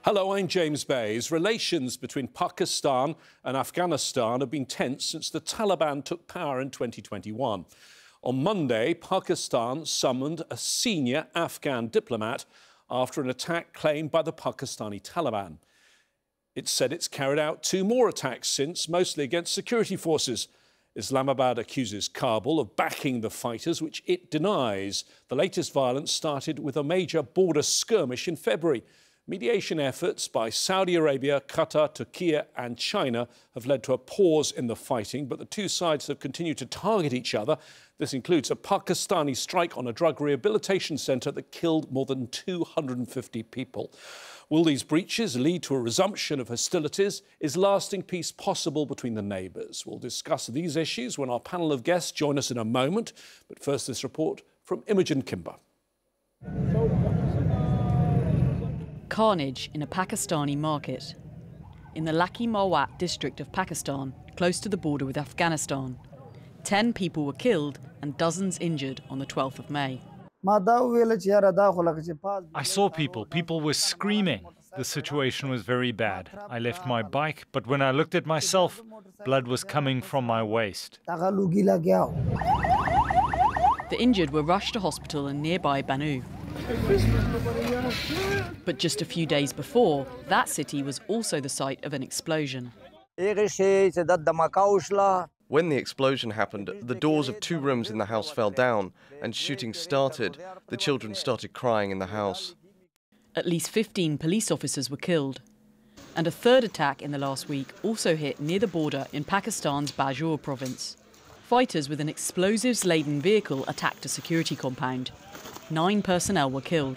Hello, I'm James Bays. Relations between Pakistan and Afghanistan have been tense since the Taliban took power in 2021. On Monday, Pakistan summoned a senior Afghan diplomat after an attack claimed by the Pakistani Taliban. It said it's carried out 2 more attacks since, mostly against security forces. Islamabad accuses Kabul of backing the fighters, which it denies. The latest violence started with a major border skirmish in February. Mediation efforts by Saudi Arabia, Qatar, Turkey and China have led to a pause in the fighting, but the two sides have continued to target each other. This includes a Pakistani strike on a drug rehabilitation centre that killed more than 250 people. Will these breaches lead to a resumption of hostilities? Is lasting peace possible between the neighbours? We'll discuss these issues when our panel of guests join us in a moment. But first, this report from Imogen Kimber. Carnage in a Pakistani market. In the Laki Mawat district of Pakistan, close to the border with Afghanistan, 10 people were killed and dozens injured on the 12th of May. I saw people. People were screaming. The situation was very bad. I left my bike, but when I looked at myself, blood was coming from my waist. The injured were rushed to hospital in nearby Banu. But just a few days before, that city was also the site of an explosion. When the explosion happened, the doors of 2 rooms in the house fell down and shooting started. The children started crying in the house. At least 15 police officers were killed. And a third attack in the last week also hit near the border in Pakistan's Bajour province. Fighters with an explosives-laden vehicle attacked a security compound. 9 personnel were killed.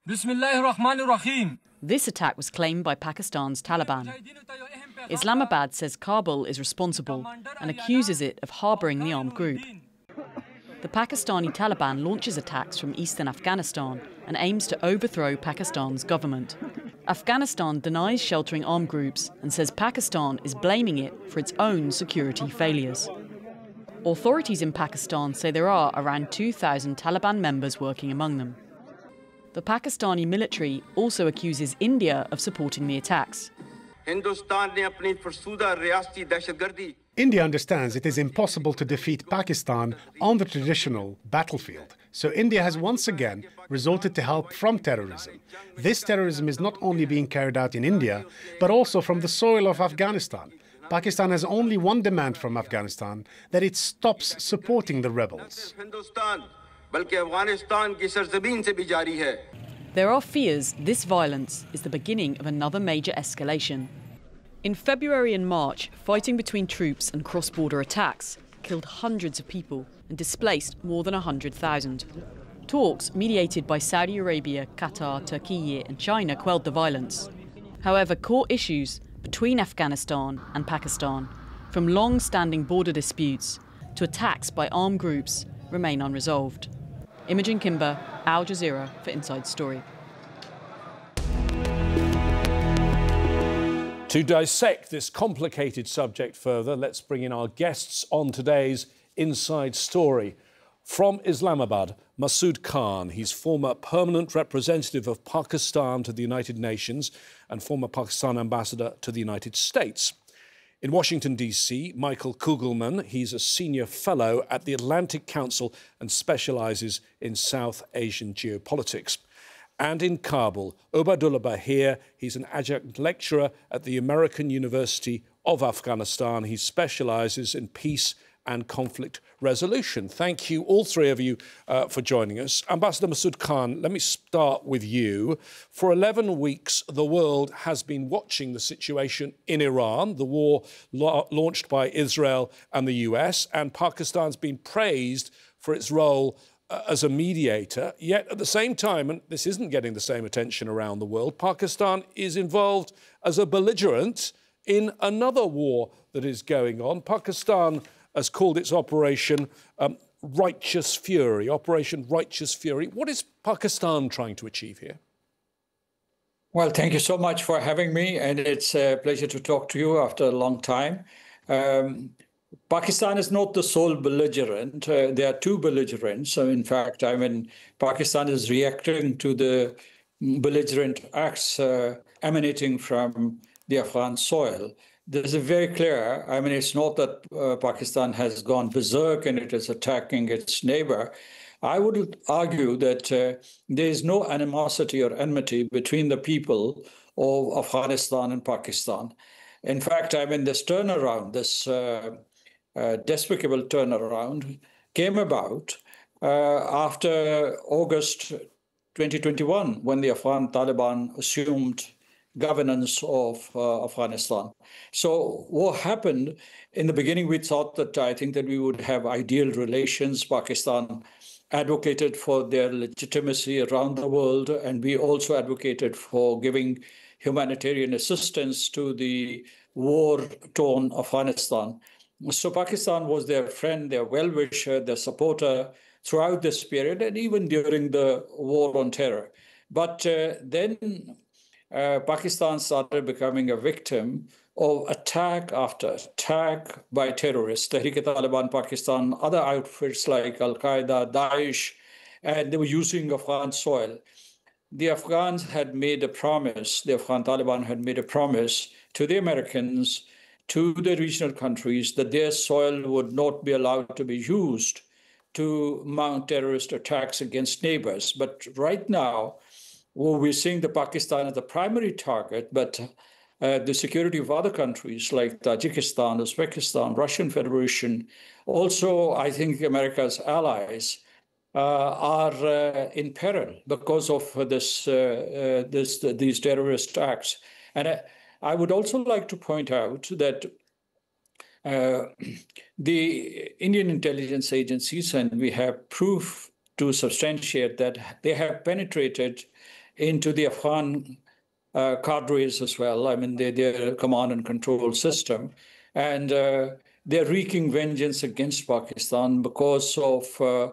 This attack was claimed by Pakistan's Taliban. Islamabad says Kabul is responsible and accuses it of harbouring the armed group. The Pakistani Taliban launches attacks from eastern Afghanistan and aims to overthrow Pakistan's government. Afghanistan denies sheltering armed groups and says Pakistan is blaming it for its own security failures. Authorities in Pakistan say there are around 2,000 Taliban members working among them. The Pakistani military also accuses India of supporting the attacks. India understands it is impossible to defeat Pakistan on the traditional battlefield. So India has once again resorted to help from terrorism. This terrorism is not only being carried out in India, but also from the soil of Afghanistan. Pakistan has only one demand from Afghanistan, that it stops supporting the rebels. There are fears this violence is the beginning of another major escalation. In February and March, fighting between troops and cross-border attacks killed hundreds of people and displaced more than 100,000. Talks mediated by Saudi Arabia, Qatar, Turkey and China quelled the violence. However, core issues between Afghanistan and Pakistan, from long-standing border disputes to attacks by armed groups, remain unresolved. Imogen Kimber, Al Jazeera for Inside Story. To dissect this complicated subject further, let's bring in our guests on today's Inside Story. From Islamabad, Masood Khan. He's former permanent representative of Pakistan to the United Nations and former Pakistan ambassador to the United States. In Washington, D.C., Michael Kugelman. He's a senior fellow at the Atlantic Council and specialises in South Asian geopolitics. And in Kabul, Obadullah Bahir. He's an adjunct lecturer at the American University of Afghanistan. He specialises in peace and conflict resolution. Thank you, all 3 of you, for joining us. Ambassador Masood Khan, let me start with you. For 11 weeks, the world has been watching the situation in Iran, the war launched by Israel and the US, and Pakistan's been praised for its role as a mediator. Yet at the same time, and this isn't getting the same attention around the world, Pakistan is involved as a belligerent in another war that is going on. Pakistan has called its operation Righteous Fury, Operation Righteous Fury. What is Pakistan trying to achieve here? Well, thank you so much for having me, and it's a pleasure to talk to you after a long time. Pakistan is not the sole belligerent. There are 2 belligerents. So in fact, Pakistan is reacting to the belligerent acts emanating from the Afghan soil. This is very clear. I mean, it's not that Pakistan has gone berserk and it is attacking its neighbor. I would argue that there is no animosity or enmity between the people of Afghanistan and Pakistan. In fact, I mean, this turnaround, this despicable turnaround came about after August 2021, when the Afghan Taliban assumed governance of Afghanistan. So what happened in the beginning, we thought that I think that we would have ideal relations. Pakistan advocated for their legitimacy around the world, and we also advocated for giving humanitarian assistance to the war-torn Afghanistan. So Pakistan was their friend, their well-wisher, their supporter throughout this period, and even during the war on terror. But then Pakistan started becoming a victim of attack after attack by terrorists, Tehrik-e-Taliban Pakistan, other outfits like Al-Qaeda, Daesh, and they were using Afghan soil. The Afghans had made a promise, the Afghan Taliban had made a promise to the Americans, to the regional countries, that their soil would not be allowed to be used to mount terrorist attacks against neighbors. But right now, well, we're seeing the Pakistan as the primary target, but the security of other countries like Tajikistan, Uzbekistan, Russian Federation, also I think America's allies are in peril because of these terrorist acts. And I would also like to point out that the Indian intelligence agencies, and we have proof to substantiate that they have penetrated into the Afghan cadres as well. I mean, their command and control system. And they're wreaking vengeance against Pakistan because of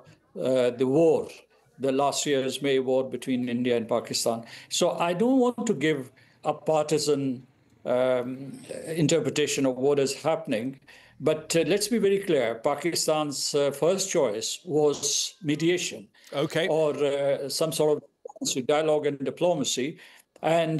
the war, the last year's May war between India and Pakistan. So I don't want to give a partisan interpretation of what is happening. But let's be very clear, Pakistan's first choice was mediation, or some sort of dialogue and diplomacy. And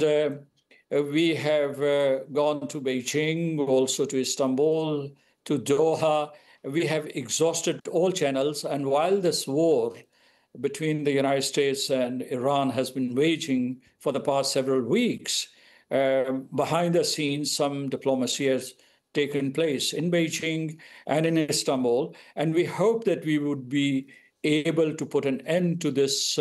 we have gone to Beijing, also to Istanbul, to Doha. We have exhausted all channels. And while this war between the United States and Iran has been waging for the past several weeks, behind the scenes, some diplomacy has taken place in Beijing and in Istanbul. And we hope that we would be able to put an end to this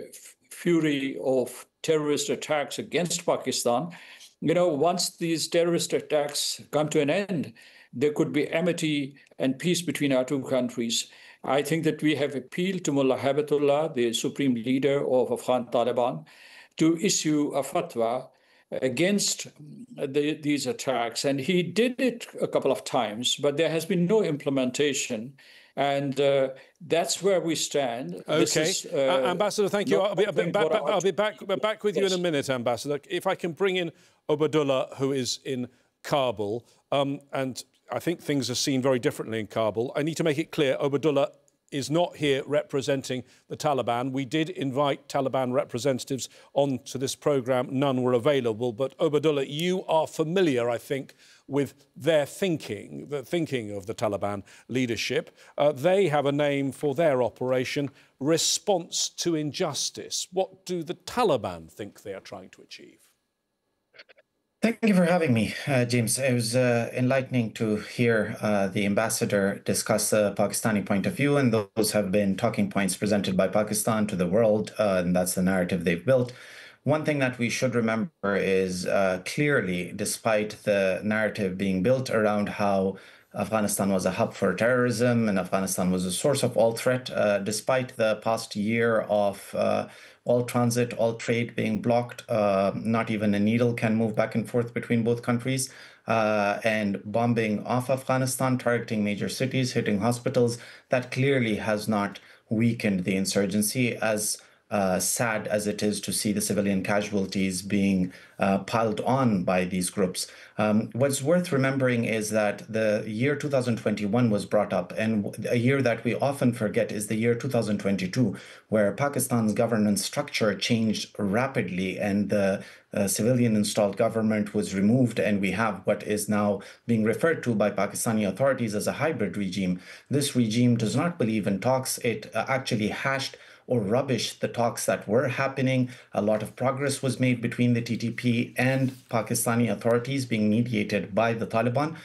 fury of terrorist attacks against Pakistan. You know, once these terrorist attacks come to an end, there could be amity and peace between our two countries. I think that we have appealed to Mullah Habatullah, the supreme leader of Afghan Taliban, to issue a fatwa against these attacks. And he did it a couple of times, but there has been no implementation. And that's where we stand. Okay. Ambassador, thank you. I'll be back with you in a minute, Ambassador. If I can bring in Obadullah, who is in Kabul, and I think things are seen very differently in Kabul. I need to make it clear, Obadullah is not here representing the Taliban. We did invite Taliban representatives onto this programme. None were available. But Obadullah, you are familiar, I think, with their thinking, the thinking of the Taliban leadership. They have a name for their operation, Response to Injustice. What do the Taliban think they are trying to achieve? Thank you for having me, James. It was enlightening to hear the ambassador discuss the Pakistani point of view, and those have been talking points presented by Pakistan to the world, and that's the narrative they've built. One thing that we should remember is clearly, despite the narrative being built around how Afghanistan was a hub for terrorism and Afghanistan was a source of all threat, despite the past year of all transit, all trade being blocked, not even a needle can move back and forth between both countries, and bombing off Afghanistan, targeting major cities, hitting hospitals, that clearly has not weakened the insurgency. As sad as it is to see the civilian casualties being piled on by these groups. What's worth remembering is that the year 2021 was brought up, and a year that we often forget is the year 2022, where Pakistan's governance structure changed rapidly and the civilian installed government was removed, and we have what is now being referred to by Pakistani authorities as a hybrid regime. This regime does not believe in talks. It actually hashed or rubbish the talks that were happening. A lot of progress was made between the TTP and Pakistani authorities being mediated by the Taliban.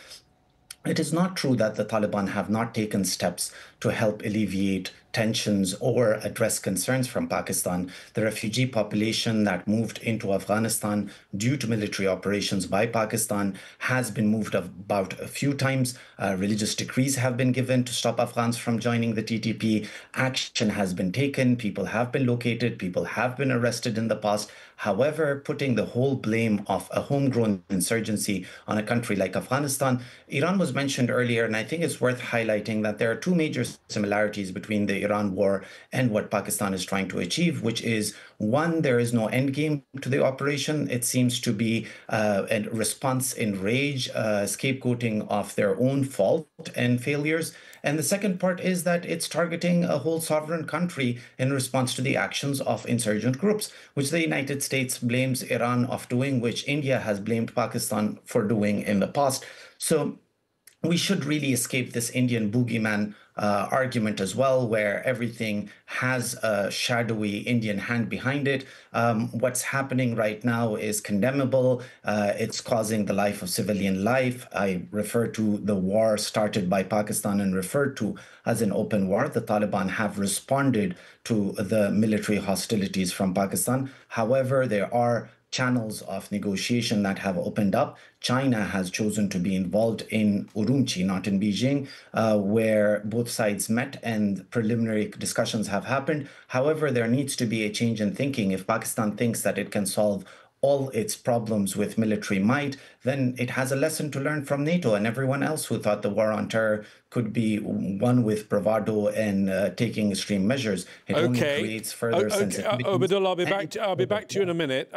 It is not true that the Taliban have not taken steps to help alleviate tensions or address concerns from Pakistan. The refugee population that moved into Afghanistan due to military operations by Pakistan has been moved about a few times. Religious decrees have been given to stop Afghans from joining the TTP. Action has been taken. People have been located. People have been arrested in the past. However, putting the whole blame of a homegrown insurgency on a country like Afghanistan, Iran was mentioned earlier, and I think it's worth highlighting that there are two major similarities between the Iran war and what Pakistan is trying to achieve, which is, one, there is no end game to the operation. It seems to be a response in rage, scapegoating of their own fault and failures. And the second part is that it's targeting a whole sovereign country in response to the actions of insurgent groups, which the United States blames Iran of doing, which India has blamed Pakistan for doing in the past. So we should really escape this Indian boogeyman argument as well, where everything has a shadowy Indian hand behind it. What's happening right now is condemnable. It's causing the life of civilian life. I refer to the war started by Pakistan and referred to as an open war. The Taliban have responded to the military hostilities from Pakistan. However, there are channels of negotiation that have opened up. China has chosen to be involved in Urumqi, not in Beijing, where both sides met and preliminary discussions have happened. However, there needs to be a change in thinking. If Pakistan thinks that it can solve all its problems with military might, then it has a lesson to learn from NATO and everyone else who thought the war on terror could be won with bravado and taking extreme measures. It only creates further sensitivity. Obidullah, I'll be back to you in a minute.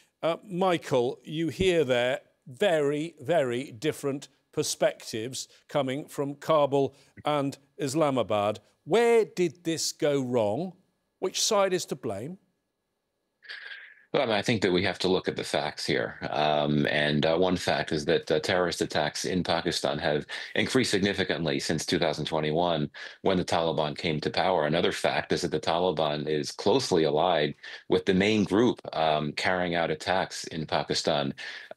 Michael, you hear there very, very different perspectives coming from Kabul and Islamabad. Where did this go wrong? Which side is to blame? Well, I think that we have to look at the facts here. One fact is that terrorist attacks in Pakistan have increased significantly since 2021 when the Taliban came to power. Another fact is that the Taliban is closely allied with the main group carrying out attacks in Pakistan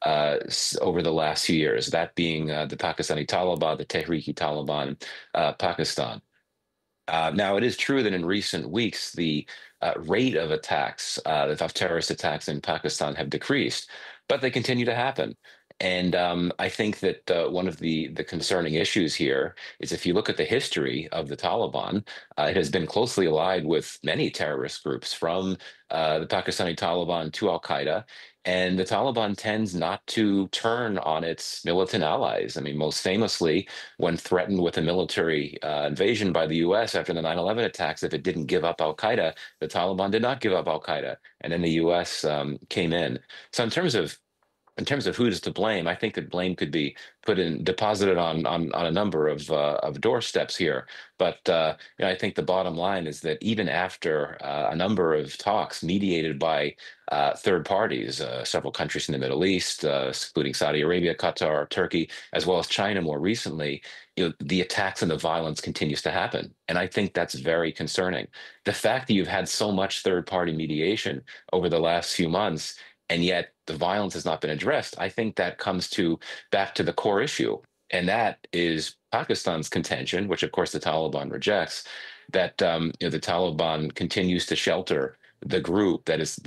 over the last few years, that being the Pakistani Taliban, the Tehrik-i-Taliban Pakistan. Now, it is true that in recent weeks, the rate of attacks, of terrorist attacks in Pakistan have decreased, but they continue to happen. And I think that one of the concerning issues here is if you look at the history of the Taliban, it has been closely allied with many terrorist groups, from the Pakistani Taliban to Al-Qaeda. And the Taliban tends not to turn on its militant allies. I mean, most famously, when threatened with a military invasion by the U.S. after the 9/11 attacks, if it didn't give up Al-Qaeda, the Taliban did not give up Al-Qaeda. And then the U.S. Came in. So in terms of who is to blame, I think that blame could be deposited on a number of doorsteps here. But I think the bottom line is that even after a number of talks mediated by third parties, several countries in the Middle East, including Saudi Arabia, Qatar, Turkey, as well as China more recently, the attacks and the violence continues to happen. And I think that's very concerning. The fact that you've had so much third-party mediation over the last few months, and yet the violence has not been addressed, I think that comes back to the core issue. And that is Pakistan's contention, which of course the Taliban rejects, that the Taliban continues to shelter the group that is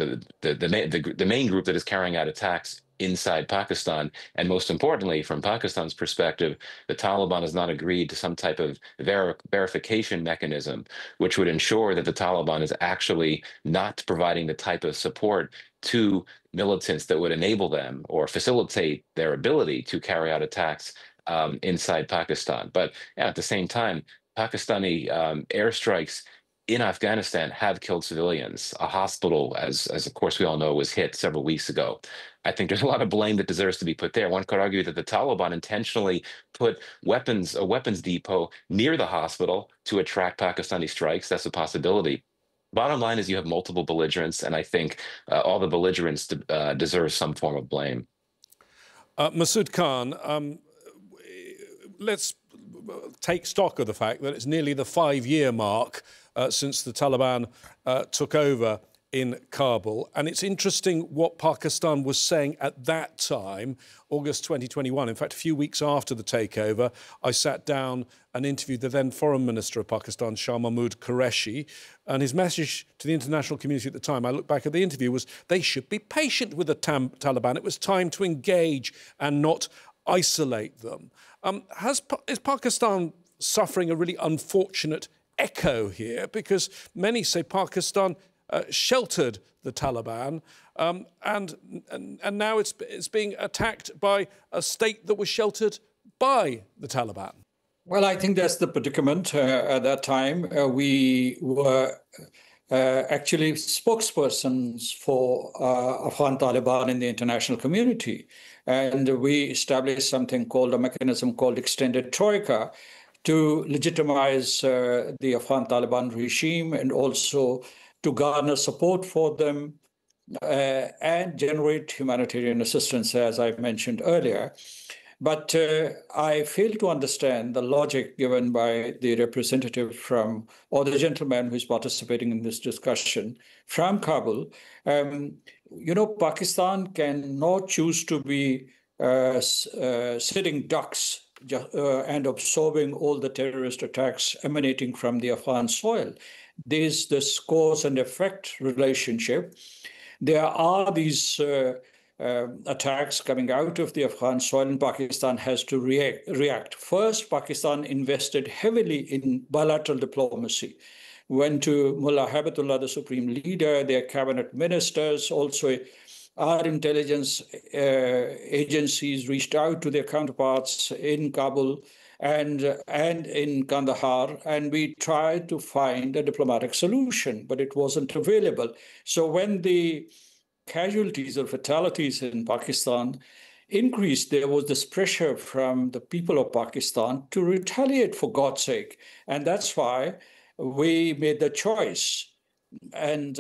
the main group that is carrying out attacks inside Pakistan. And most importantly, from Pakistan's perspective, the Taliban has not agreed to some type of verification mechanism, which would ensure that the Taliban is actually not providing the type of support to militants that would enable them or facilitate their ability to carry out attacks inside Pakistan. But at the same time, Pakistani airstrikes in Afghanistan have killed civilians. A hospital, as of course we all know, was hit several weeks ago. I think there's a lot of blame that deserves to be put there. One could argue that the Taliban intentionally put a weapons depot near the hospital to attract Pakistani strikes. That's a possibility. Bottom line is you have multiple belligerents, and I think all the belligerents deserve some form of blame. Masood Khan, let's take stock of the fact that it's nearly the 5-year mark since the Taliban took over in Kabul. And it's interesting what Pakistan was saying at that time, August 2021. In fact, a few weeks after the takeover, I sat down and interviewed the then Foreign Minister of Pakistan, Shah Mahmood Qureshi. And his message to the international community at the time, I look back at the interview, was they should be patient with the Taliban. It was time to engage and not isolate them. Is Pakistan suffering a really unfortunate echo here? Because many say Pakistan sheltered the Taliban, and now it's being attacked by a state that was sheltered by the Taliban. Well, I think that's the predicament. At that time, we were actually spokespersons for Afghan Taliban in the international community. And we established something called a mechanism called Extended Troika to legitimize the Afghan Taliban regime and also to garner support for them and generate humanitarian assistance, as I mentioned earlier. But I fail to understand the logic given by the representative from, or the gentleman who's participating in this discussion from Kabul. Pakistan cannot choose to be sitting ducks and absorbing all the terrorist attacks emanating from the Afghan soil. There's this cause and effect relationship. There are these attacks coming out of the Afghan soil, and Pakistan has to react. First, Pakistan invested heavily in bilateral diplomacy. Went to Mullah Habibatullah, the supreme leader, their cabinet ministers, also our intelligence agencies reached out to their counterparts in Kabul and in Kandahar, and we tried to find a diplomatic solution, but it wasn't available. So when the casualties or fatalities in Pakistan increased, there was this pressure from the people of Pakistan to retaliate, for God's sake. And that's why we made the choice. And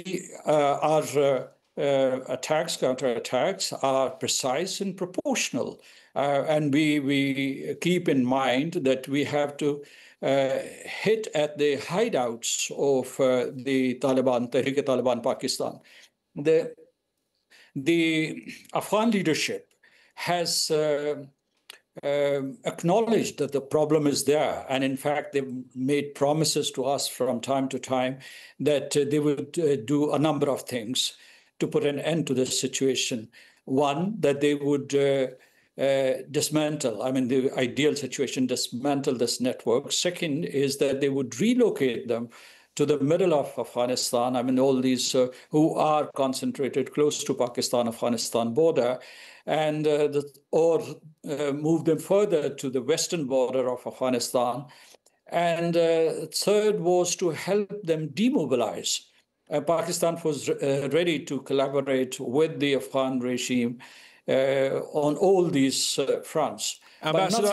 our attacks, counterattacks, are precise and proportional. And we keep in mind that we have to hit at the hideouts of the Taliban, Tehrik-e-Taliban Pakistan. The Afghan leadership has acknowledged that the problem is there. And in fact, they've made promises to us from time to time that they would do a number of things to put an end to this situation. One, that they would dismantle, the ideal situation, dismantle this network. Second is that they would relocate them to the middle of Afghanistan. All these who are concentrated close to Pakistan-Afghanistan border, and or move them further to the western border of Afghanistan. And third was to help them demobilize. Pakistan was ready to collaborate with the Afghan regime on all these fronts. Ambassador,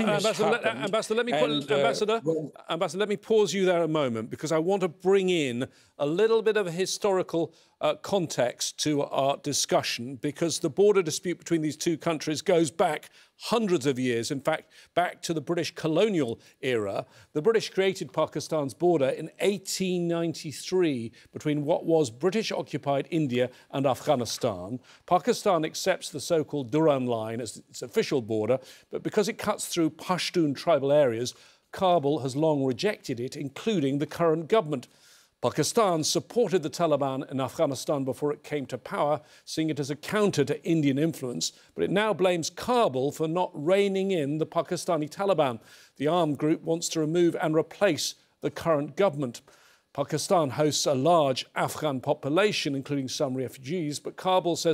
let me pause you there a moment, because I want to bring in a little bit of historical context to our discussion, because the border dispute between these two countries goes back hundreds of years, in fact, back to the British colonial era. The British created Pakistan's border in 1893 between what was British-occupied India and Afghanistan. Pakistan accepts the so-called Durand Line as its official border, but because it cuts through Pashtun tribal areas, Kabul has long rejected it, including the current government. Pakistan supported the Taliban in Afghanistan before it came to power, seeing it as a counter to Indian influence, but it now blames Kabul for not reining in the Pakistani Taliban. The armed group wants to remove and replace the current government. Pakistan hosts a large Afghan population, including some refugees, but Kabul says